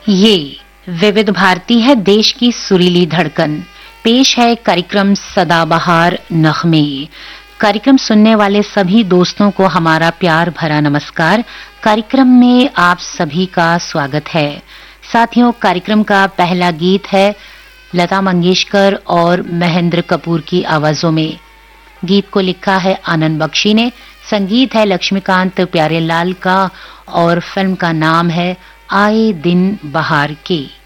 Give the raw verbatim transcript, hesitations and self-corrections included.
ये विविध भारती है, देश की सुरीली धड़कन। पेश है कार्यक्रम सदाबहार नगमे। कार्यक्रम सुनने वाले सभी दोस्तों को हमारा प्यार भरा नमस्कार। कार्यक्रम में आप सभी का स्वागत है। साथियों, कार्यक्रम का पहला गीत है लता मंगेशकर और महेंद्र कपूर की आवाजों में। गीत को लिखा है आनंद बख्शी ने, संगीत है लक्ष्मीकांत प्यारेलाल का और फिल्म का नाम है आए दिन बहार के।